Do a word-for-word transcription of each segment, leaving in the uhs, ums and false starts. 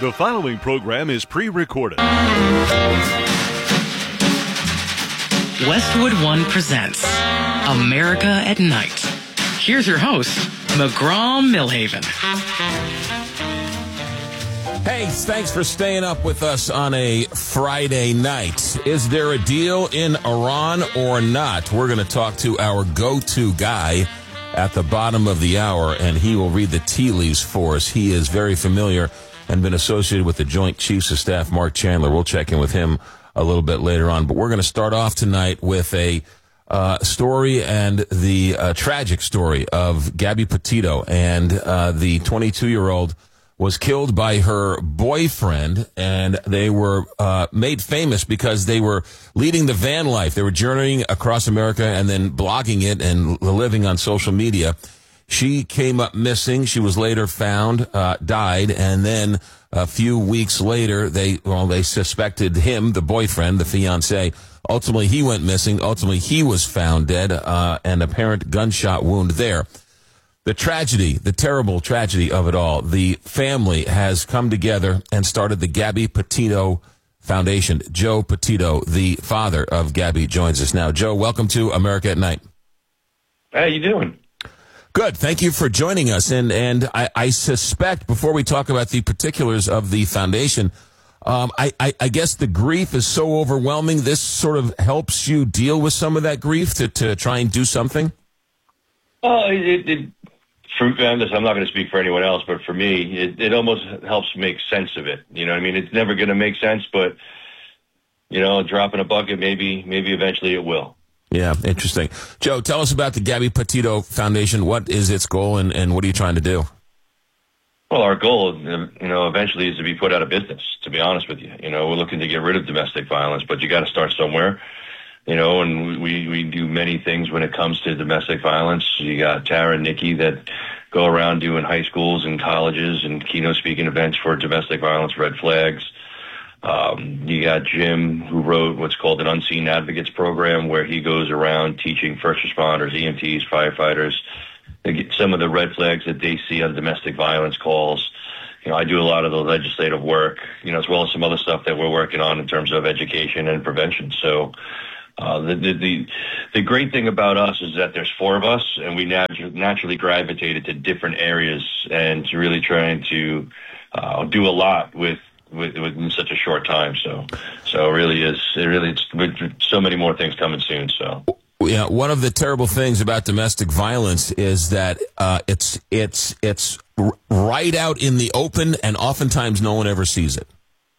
The following program is pre-recorded. Westwood One presents America at Night. Here's your host, McGraw Millhaven. Hey, thanks for staying up with us on a Friday night. Is there a deal in Iran or not? We're going to talk to our go-to guy at the bottom of the hour, and he will read the tea leaves for us. He is very familiar and been associated with the Joint Chiefs of Staff, Mark Chandler. We'll check in with him a little bit later on. But we're going to start off tonight with a uh, story and the uh, tragic story of Gabby Petito. And uh, the twenty-two-year-old was killed by her boyfriend, and they were uh, made famous because they were leading the van life. They were journeying across America and then blogging it and living on social media. She came up missing. She was later found, uh, died, and then a few weeks later, they well, they suspected him, the boyfriend, the fiancé. Ultimately, he went missing. Ultimately, he was found dead, uh, an apparent gunshot wound there. The tragedy, the terrible tragedy of it all, the family has come together and started the Gabby Petito Foundation. Joe Petito, the father of Gabby, joins us now. Joe, welcome to America at Night. How you doing? Good. Thank you for joining us. And and I, I suspect, before we talk about the particulars of the foundation, um, I, I, I guess the grief is so overwhelming, this sort of helps you deal with some of that grief to, to try and do something? Oh, it, it, for, I'm not going to speak for anyone else, but for me, it, it almost helps make sense of it. You know what I mean? It's never going to make sense, but, you know, a drop in a bucket, maybe, maybe eventually it will. Yeah, interesting. Joe, tell us about the Gabby Petito Foundation. What is its goal, and, and what are you trying to do? Well, our goal, you know, eventually is to be put out of business, to be honest with you. You know, we're looking to get rid of domestic violence, but you got to start somewhere, you know, and we, we do many things when it comes to domestic violence. You got Tara and Nikki that go around doing high schools and colleges and keynote speaking events for domestic violence red flags. Um, you got Jim, who wrote what's called an Unseen Advocates program, where he goes around teaching first responders, E M Ts, firefighters, some of the red flags that they see on domestic violence calls. You know, I do a lot of the legislative work, you know, as well as some other stuff that we're working on in terms of education and prevention. So uh, the, the the the great thing about us is that there's four of us, and we natu- naturally gravitated to different areas and to really trying to uh, do a lot with. With, within such a short time, so so it really is. It really it's so many more things coming soon. So yeah, one of the terrible things about domestic violence is that uh, it's it's it's right out in the open, and oftentimes no one ever sees it.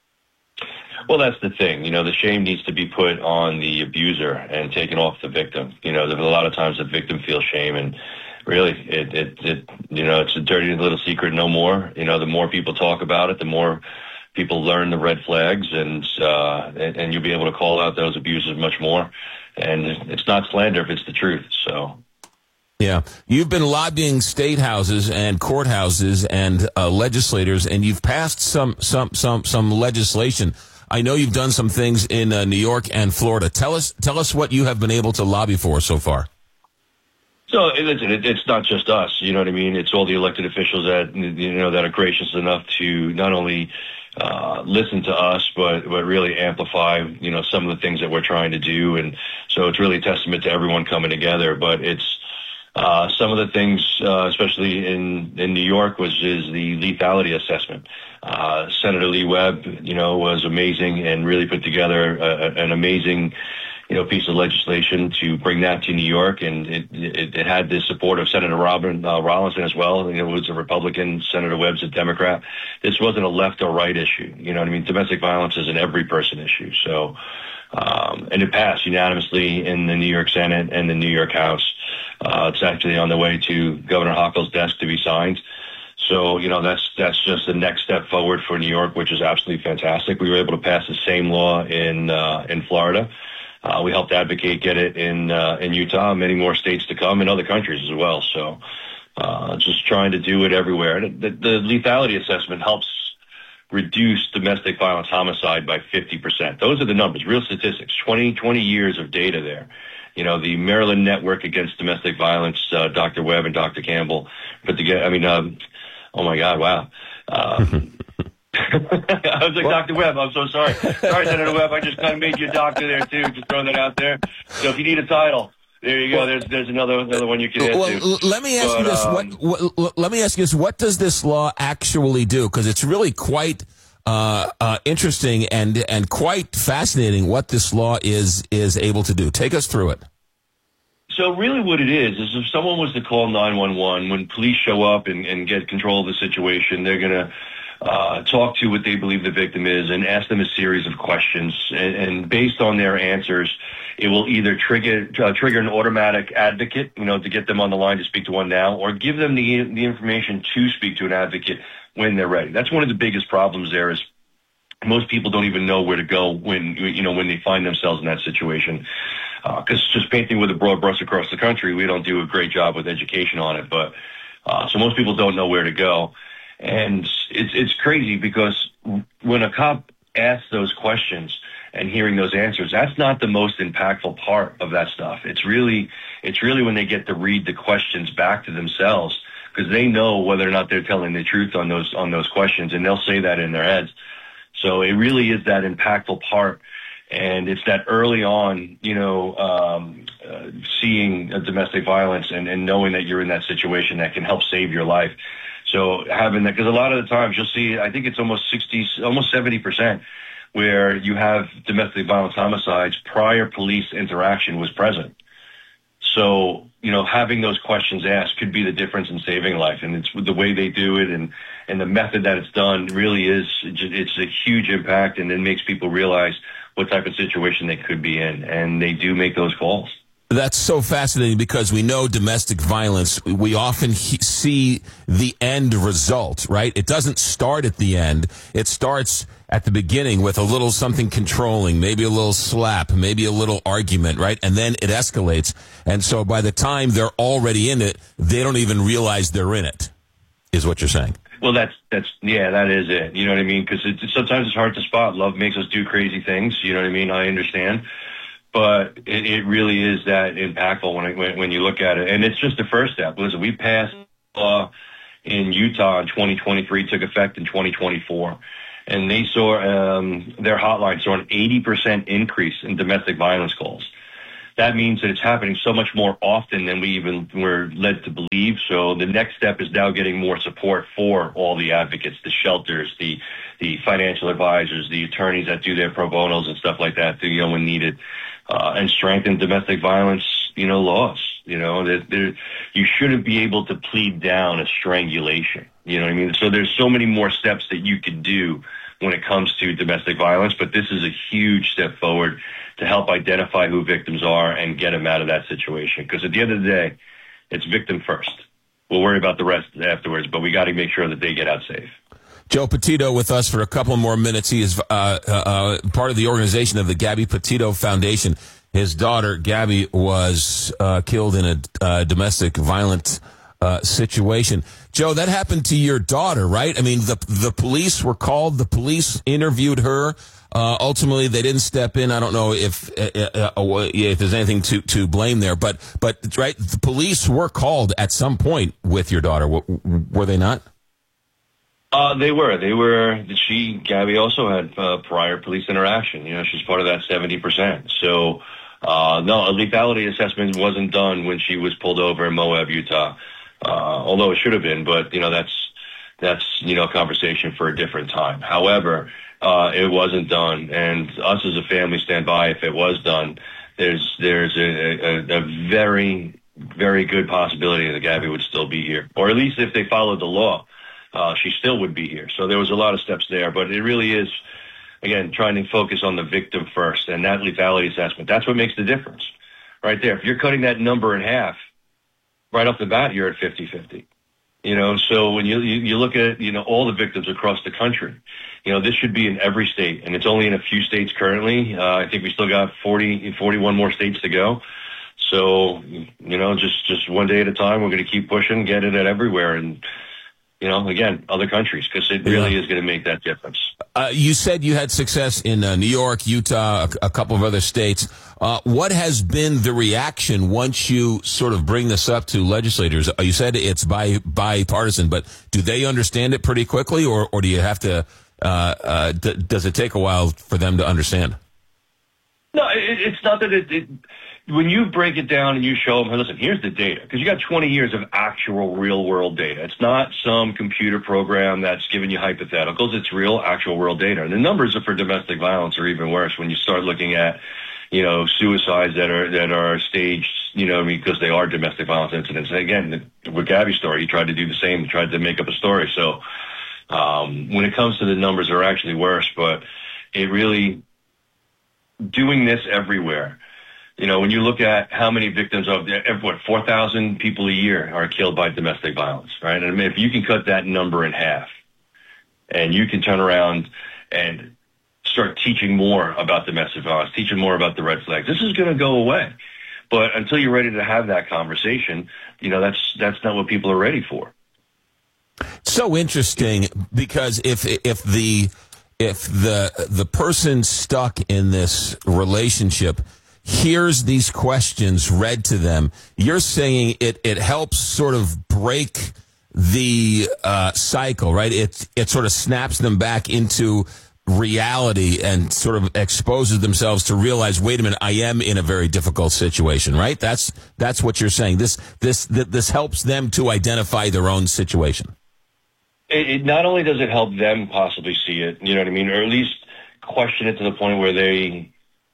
Well, that's the thing. You know, the shame needs to be put on the abuser and taken off the victim. You know, a lot of times the victim feels shame, and really, it it, it you know, it's a dirty little secret no more. You know, the more people talk about it, the more people learn the red flags, and, uh, and and you'll be able to call out those abuses much more. And it's not slander if it's the truth. So, yeah, you've been lobbying state houses and courthouses and uh, legislators, and you've passed some some some some legislation. I know you've done some things in uh, New York and Florida. Tell us tell us what you have been able to lobby for so far. So listen, it, it's not just us. You know what I mean? It's all the elected officials that you know that are gracious enough to not only Uh, listen to us, but but really amplify, you know, some of the things that we're trying to do, and so it's really a testament to everyone coming together. But it's uh, some of the things, uh, especially in in New York, was is the lethality assessment. Uh, Senator Lee Webb, you know, was amazing and really put together a, an amazing, you know, piece of legislation to bring that to New York, and it, it, it had the support of Senator Robin uh, Rollinson as well. You know, it was a Republican. Senator Webb's a Democrat. This wasn't a left or right issue. You know what I mean? Domestic violence is an every person issue. So, um, and it passed unanimously in the New York Senate and the New York House. Uh, it's actually on the way to Governor Hochul's desk to be signed. So, you know, that's that's just the next step forward for New York, which is absolutely fantastic. We were able to pass the same law in uh, in Florida. Uh, we helped advocate get it in uh, in Utah, many more states to come, and other countries as well. So uh, just trying to do it everywhere. And the, the lethality assessment helps reduce domestic violence homicide by fifty percent. Those are the numbers, real statistics, twenty, twenty years of data there. You know, the Maryland Network Against Domestic Violence, uh, Doctor Webb and Doctor Campbell put together, I mean, um, oh my God, wow. Um, I was like, Doctor Webb, I'm so sorry. Sorry, Senator Webb, I just kind of made you a doctor there, too. Just throwing that out there. So if you need a title, there you go. Well, there's there's another another one you can add well, to. Let me ask but, you this. Um, what, what, let me ask you this. What does this law actually do? Because it's really quite uh, uh, interesting and, and quite fascinating what this law is is able to do. Take us through it. So really what it is, is if someone was to call nine one one, when police show up and, and get control of the situation, they're going to uh, talk to what they believe the victim is and ask them a series of questions. And, and based on their answers, it will either trigger uh, trigger an automatic advocate, you know, to get them on the line to speak to one now, or give them the the information to speak to an advocate when they're ready. That's one of the biggest problems there is most people don't even know where to go when, you know, when they find themselves in that situation. Because uh, just painting with a broad brush across the country, we don't do a great job with education on it. But uh, so most people don't know where to go. And it's it's crazy because when a cop asks those questions and hearing those answers, that's not the most impactful part of that stuff. It's really it's really when they get to read the questions back to themselves, because they know whether or not they're telling the truth on those on those questions, and they'll say that in their heads. So it really is that impactful part. And it's that early on, you know, um, uh, seeing a domestic violence and, and knowing that you're in that situation that can help save your life. So having that, because a lot of the times you'll see, I think it's almost sixty, almost seventy percent where you have domestic violence homicides, prior police interaction was present. So, you know, having those questions asked could be the difference in saving life. And it's the way they do it and, and the method that it's done really is, it's a huge impact, and it makes people realize what type of situation they could be in. And they do make those calls. That's so fascinating because we know domestic violence, we often he- see the end result, right? It doesn't start at the end. It starts at the beginning with a little something controlling, maybe a little slap, maybe a little argument, right? And then it escalates. And so by the time they're already in it, they don't even realize they're in it, is what you're saying. Well, that's, that's, yeah, that is it. You know what I mean? Because it's, sometimes it's hard to spot. Love makes us do crazy things. You know what I mean? I understand. But it, it really is that impactful when, it, when when you look at it. And it's just the first step. Listen, we passed law in Utah in twenty twenty-three, took effect in twenty twenty-four. And they saw, um, their hotline saw an eighty percent increase in domestic violence calls. That means that it's happening so much more often than we even were led to believe. So the next step is now getting more support for all the advocates, the shelters, the the financial advisors, the attorneys that do their pro bonos and stuff like that, you know, when needed, uh, and strengthen domestic violence, you know, laws. You know, there, there, you shouldn't be able to plead down a strangulation. You know what I mean? So there's so many more steps that you could do when it comes to domestic violence, but this is a huge step forward to help identify who victims are and get them out of that situation. Because at the end of the day, it's victim first. We'll worry about the rest afterwards, but we got to make sure that they get out safe. Joe Petito with us for a couple more minutes. He is uh, uh, part of the organization of the Gabby Petito Foundation. His daughter, Gabby, was uh, killed in a uh, domestic violent uh, situation. Joe, that happened to your daughter, right? I mean, the the police were called. The police interviewed her. Uh, ultimately, they didn't step in. I don't know if uh, uh, if there's anything to, to blame there, but but right, the police were called at some point with your daughter. W- were they not? Uh, they were. They were. She, Gabby, also had uh, prior police interaction. You know, she's part of that seventy percent. So, uh, no, a lethality assessment wasn't done when she was pulled over in Moab, Utah. Uh, although it should have been, but you know, that's that's you know, a conversation for a different time. However, uh, it wasn't done, and us as a family stand by if it was done. There's there's a, a, a very very good possibility that Gabby would still be here, or at least if they followed the law. Uh, she still would be here. So there was a lot of steps there, but it really is, again, trying to focus on the victim first and that lethality assessment. That's what makes the difference right there. If you're cutting that number in half, right off the bat, you're at fifty-fifty. You know, so when you, you, you look at, you know, all the victims across the country, you know, this should be in every state, and it's only in a few states currently. Uh, I think we still got forty, forty-one more states to go. So, you know, just, just one day at a time, we're going to keep pushing, get it at everywhere. And, you know, again, other countries, because it really yeah. is going to make that difference. Uh, you said you had success in uh, New York, Utah, a, a couple of other states. Uh, what has been the reaction once you sort of bring this up to legislators? You said it's bi- bipartisan, but do they understand it pretty quickly, or, or do you have to uh, uh, d- does it take a while for them to understand? No, it, it's not that it, it, when you break it down and you show them, hey, listen, here's the data, because you got twenty years of actual real world data. It's not some computer program that's giving you hypotheticals. It's real, actual world data. And the numbers for domestic violence are even worse when you start looking at, you know, suicides that are, that are staged, you know, because they are domestic violence incidents. And again, the, with Gabby's story, he tried to do the same. He tried to make up a story. So, um, when it comes to the numbers, are actually worse, but it really, doing this everywhere. You know, when you look at how many victims of, what, four thousand people a year are killed by domestic violence, right? And I mean, if you can cut that number in half and you can turn around and start teaching more about domestic violence, teaching more about the red flags, this is going to go away. But until you're ready to have that conversation, you know, that's that's not what people are ready for. So interesting, because if if the if the the person stuck in this relationship hears these questions read to them, you're saying it it helps sort of break the uh, cycle, right? It it sort of snaps them back into reality and sort of exposes themselves to realize, wait a minute, I am in a very difficult situation, right? That's that's what you're saying. This this this helps them to identify their own situation. It, it not only does it help them possibly see it, you know what I mean, or at least question it to the point where they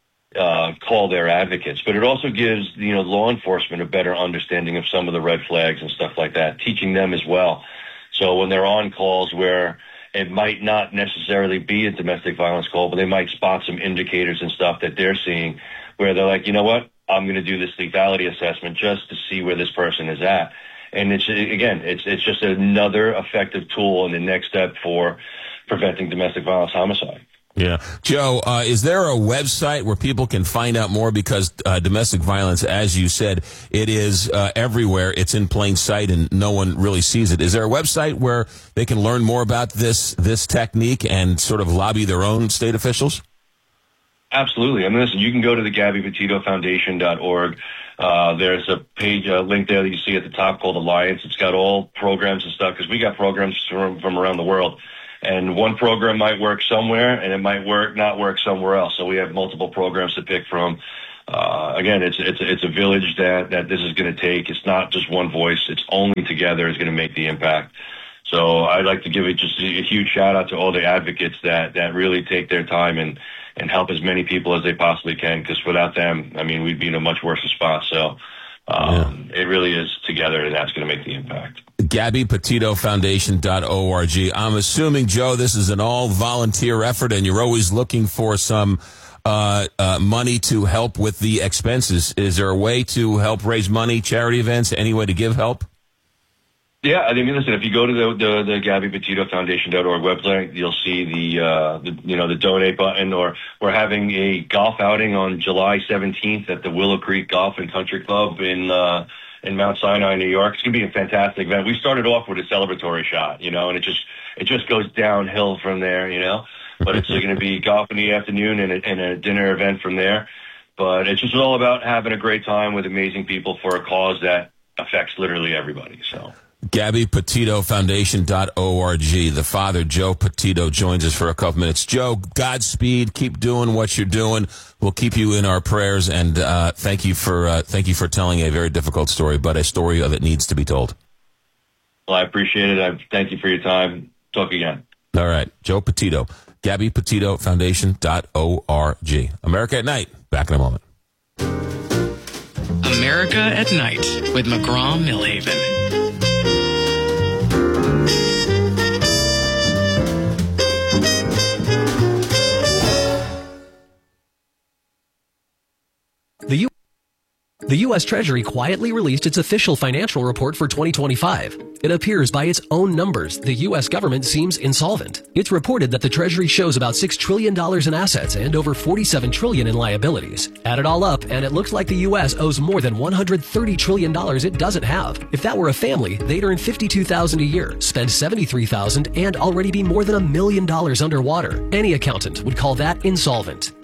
uh, call their advocates, but it also gives, you know, law enforcement a better understanding of some of the red flags and stuff like that, teaching them as well. So when they're on calls where it might not necessarily be a domestic violence call, but they might spot some indicators and stuff that they're seeing where they're like, you know what, I'm going to do this lethality assessment just to see where this person is at. And it's, again, it's it's just another effective tool and the next step for preventing domestic violence homicide. Yeah. Joe, uh, is there a website where people can find out more? Because uh, domestic violence, as you said, it is uh, everywhere. It's in plain sight and no one really sees it. Is there a website where they can learn more about this this technique and sort of lobby their own state officials? Absolutely. I mean, listen, you can go to the Gabby Petito Foundation dot org. Uh, there's a page, a link there that you see at the top called Alliance. It's got all programs and stuff because we got programs from, from around the world. And one program might work somewhere, and it might work not work somewhere else. So we have multiple programs to pick from. Uh, again, it's it's it's a village that that this is going to take. It's not just one voice. It's only together is going to make the impact. So I'd like to give it just a, a huge shout out to all the advocates that that really take their time and and help as many people as they possibly can. Because without them, I mean, we'd be in a much worse spot. So um, yeah. It really is together, and that's going to make the impact. Gabby Petito Foundation dot org. I'm assuming, Joe, this is an all-volunteer effort, and you're always looking for some uh, uh, money to help with the expenses. Is there a way to help raise money, charity events, any way to give help? Yeah, I mean, listen, if you go to the the, the Gabby Petito Foundation dot org website, you'll see the, uh, the, you know, the donate button, or we're having a golf outing on July seventeenth at the Willow Creek Golf and Country Club in uh in Mount Sinai, New York. It's going to be a fantastic event. We started off with a celebratory shot, you know, and it just it just goes downhill from there, you know. But it's going to be golf in the afternoon and a, and a dinner event from there. But it's just all about having a great time with amazing people for a cause that affects literally everybody. So. Gabby Petito Foundation dot org. The father, Joe Petito, joins us for a couple minutes. Joe, Godspeed. Keep doing what you're doing. We'll keep you in our prayers, and uh, thank you for uh, thank you for telling a very difficult story, but a story that needs to be told. Well, I appreciate it. I thank you for your time. Talk again. All right, Joe Petito, Gabby Petito Foundation dot org. America at Night. Back in a moment. America at Night with McGraw-Milhaven. The U- the U S Treasury quietly released its official financial report for twenty twenty-five. It appears by its own numbers, the U S government seems insolvent. It's reported that the Treasury shows about six trillion dollars in assets and over forty-seven trillion dollars in liabilities. Add it all up, and it looks like the U S owes more than one hundred thirty trillion dollars it doesn't have. If that were a family, they'd earn fifty-two thousand dollars a year, spend seventy-three thousand dollars, and already be more than a million dollars underwater. Any accountant would call that insolvent.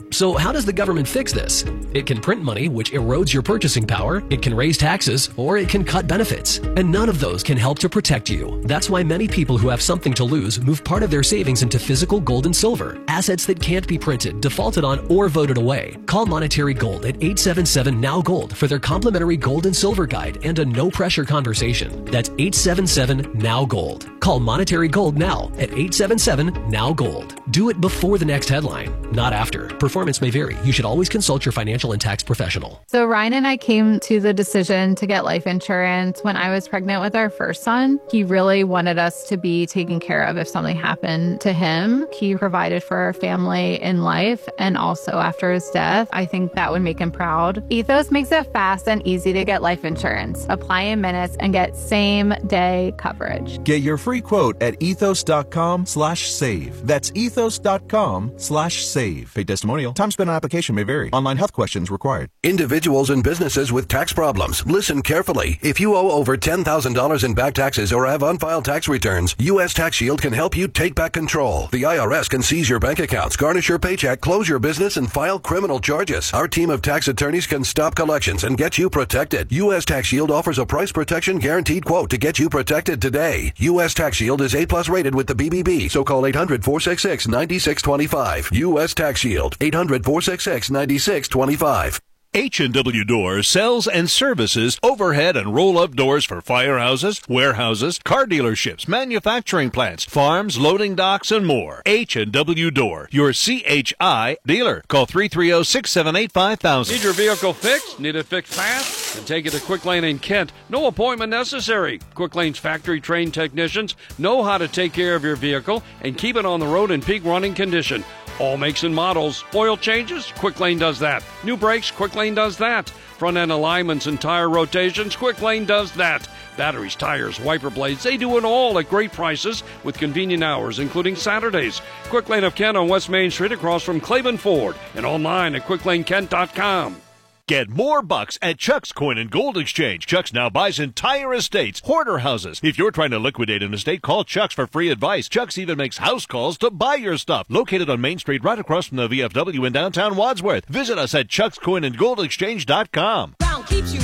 So how does the government fix this? It can print money, which erodes your purchasing power, it can raise taxes, or it can cut benefits. And none of those can help to protect you. That's why many people who have something to lose move part of their savings into physical gold and silver, assets that can't be printed, defaulted on, or voted away. Call Monetary Gold at eight seven seven N O W Gold for their complimentary gold and silver guide and a no-pressure conversation. That's eight seven seven N O W Gold. Call Monetary Gold now at eight seven seven N O W Gold. Do it before the next headline, not after. Performance may vary. You should always consult your financial and tax professional. So Ryan and I came to the decision to get life insurance when I was pregnant with our first son. He really wanted us to be taken care of if something happened to him. He provided for our family in life and also after his death. I think that would make him proud. Ethos makes it fast and easy to get life insurance. Apply in minutes and get same day coverage. Get your free quote at ethos.com slash save. That's ethos.com slash save. Paid testimonial. Time spent on application may vary. Online health questions required. Individuals and businesses with tax problems, listen carefully. If you owe over ten thousand dollars in back taxes or have unfiled tax returns, U S Tax Shield can help you take back control. The I R S can seize your bank accounts, garnish your paycheck, close your business, and file criminal charges. Our team of tax attorneys can stop collections and get you protected. U S Tax Shield offers a price protection guaranteed quote to get you protected today. U S Tax Shield is A plus rated with the B B B, so call eight hundred, four six six, nine six two five. U S Tax Shield, eight hundred, four six six, nine six two five. H and W Doors sells and services overhead and roll-up doors for firehouses, warehouses, car dealerships, manufacturing plants, farms, loading docks, and more. H and W Door, your C H I dealer. Call three three zero, six seven eight, five thousand. Need your vehicle fixed? Need it fixed fast? Then take it to Quick Lane in Kent. No appointment necessary. Quick Lane's factory-trained technicians know how to take care of your vehicle and keep it on the road in peak running condition. All makes and models. Oil changes? Quick Lane does that. New brakes? Quick Lane does that. Front end alignments and tire rotations? Quick Lane does that. Batteries, tires, wiper blades, they do it all at great prices with convenient hours, including Saturdays. Quick Lane of Kent on West Main Street across from Claiborne Ford and online at quick lane kent dot com. Get more bucks at Chuck's Coin and Gold Exchange. Chuck's now buys entire estates, hoarder houses. If you're trying to liquidate an estate, call Chuck's for free advice. Chuck's even makes house calls to buy your stuff. Located on Main Street right across from the V F W in downtown Wadsworth. Visit us at chucks coin and gold exchange dot com. Keeps you